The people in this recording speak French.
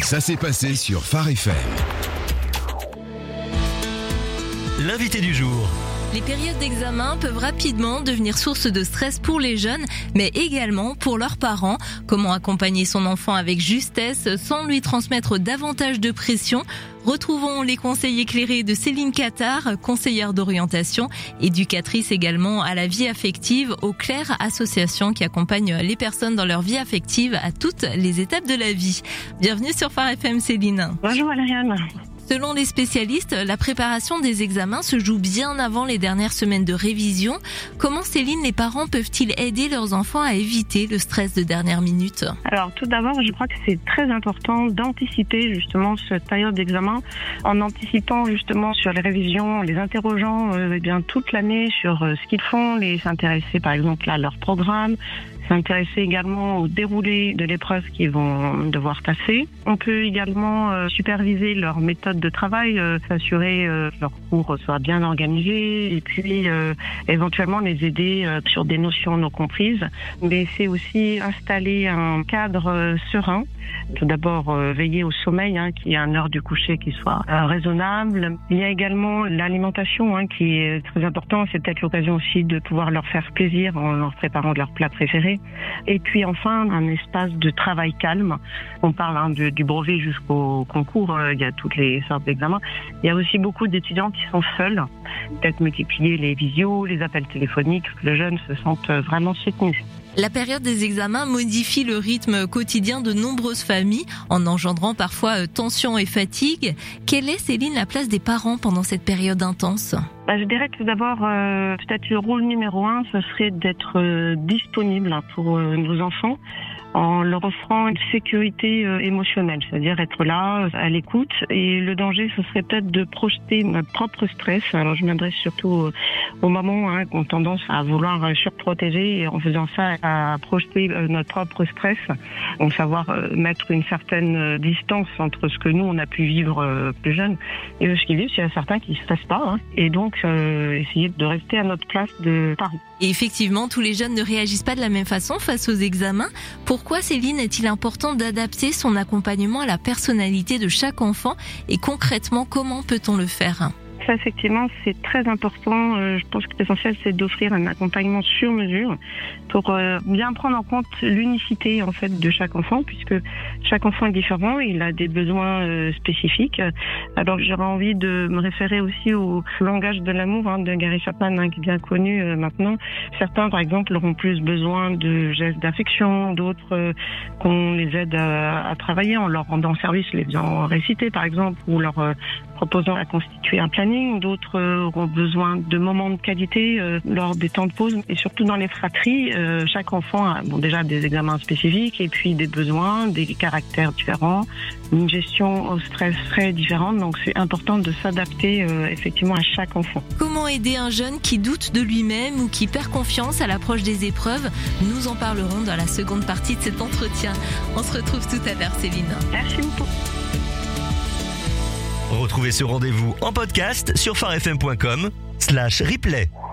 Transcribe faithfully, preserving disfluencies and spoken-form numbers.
Ça s'est passé sur Phare F M. L'invité du jour. Les périodes d'examen peuvent rapidement devenir source de stress pour les jeunes, mais également pour leurs parents. Comment accompagner son enfant avec justesse sans lui transmettre davantage de pression ? Retrouvons les conseils éclairés de Céline Cattard, conseillère d'orientation, éducatrice également à la vie affective au Claire, association qui accompagne les personnes dans leur vie affective à toutes les étapes de la vie. Bienvenue sur Phare F M, Céline. Bonjour Valériane. Selon les spécialistes, la préparation des examens se joue bien avant les dernières semaines de révision. Comment, Céline, les parents peuvent-ils aider leurs enfants à éviter le stress de dernière minute ? Alors tout d'abord, je crois que c'est très important d'anticiper justement cette période d'examen en anticipant justement sur les révisions, en les interrogeant euh, eh bien toute l'année sur euh, ce qu'ils font, les s'intéresser par exemple à leur programme, s'intéresser également au déroulé de l'épreuve qu'ils vont devoir passer. On peut également euh, superviser leur méthode de travail, euh, s'assurer euh, que leur cours soit bien organisé et puis euh, éventuellement les aider euh, sur des notions non comprises. Mais c'est aussi installer un cadre euh, serein. Tout d'abord, euh, veiller au sommeil, hein, qu'il y ait une heure du coucher qui soit euh, raisonnable. Il y a également l'alimentation hein, qui est très important. C'est peut-être l'occasion aussi de pouvoir leur faire plaisir en leur préparant leurs plats préférés. Et puis enfin, un espace de travail calme. On parle hein, de, du brevet jusqu'au concours, euh, il y a toutes les sortes d'examens. Il y a aussi beaucoup d'étudiants qui sont seuls. Peut-être multiplier les visios, les appels téléphoniques, que le jeune se sente vraiment soutenu. La période des examens modifie le rythme quotidien de nombreuses familles en engendrant parfois tension et fatigue. Quelle est, Céline, la place des parents pendant cette période intense ? Bah, je dirais que tout d'abord, euh, peut-être le rôle numéro un, ce serait d'être euh, disponible pour euh, nos enfants en leur offrant une sécurité euh, émotionnelle, c'est-à-dire être là, à l'écoute. Et le danger, ce serait peut-être de projeter notre propre stress. Alors, je m'adresse surtout aux mamans hein, qui ont tendance à vouloir surprotéger et en faisant ça, à projeter euh, notre propre stress. Donc, savoir euh, mettre une certaine euh, distance entre ce que nous, on a pu vivre euh, plus jeune et ce qu'ils vivent. Il y a certains qui ne stressent pas. Hein, et donc, euh, essayer de rester à notre place de parents. Et effectivement, tous les jeunes ne réagissent pas de la même façon face aux examens. Pourquoi, Céline, est-il important d'adapter son accompagnement à la personnalité de chaque enfant ? Et concrètement, comment peut-on le faire ? Ça, effectivement, c'est très important. Euh, je pense que l'essentiel, c'est d'offrir un accompagnement sur mesure pour euh, bien prendre en compte l'unicité en fait de chaque enfant, puisque chaque enfant est différent, il a des besoins euh, spécifiques. Alors, j'aurais envie de me référer aussi au langage de l'amour hein, de Gary Chapman, hein, qui est bien connu euh, maintenant. Certains, par exemple, auront plus besoin de gestes d'affection, d'autres euh, qu'on les aide à, à travailler en leur rendant service, les faisant réciter, par exemple, ou leur euh, proposant à constituer un planning. D'autres euh, auront besoin de moments de qualité euh, lors des temps de pause et surtout dans les fratries. Euh, chaque enfant a bon, déjà des examens spécifiques et puis des besoins, des caractères différents, une gestion au stress très différente. Donc c'est important de s'adapter euh, effectivement à chaque enfant. Comment aider un jeune qui doute de lui-même ou qui perd confiance à l'approche des épreuves ? Nous en parlerons dans la seconde partie de cet entretien. On se retrouve tout à l'heure, Céline. Merci beaucoup. Retrouvez ce rendez-vous en podcast sur pharefm point com slash replay.